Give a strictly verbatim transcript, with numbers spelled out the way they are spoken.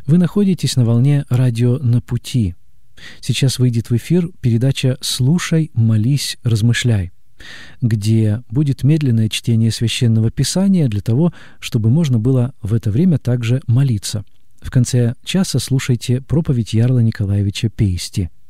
Вы находитесь на волне радио «На пути». Сейчас выйдет в эфир передача «Слушай, молись, размышляй», где будет медленное чтение Священного Писания для того, чтобы можно было в это время также молиться. В конце часа слушайте проповедь Ярла Николаевича Пейсти.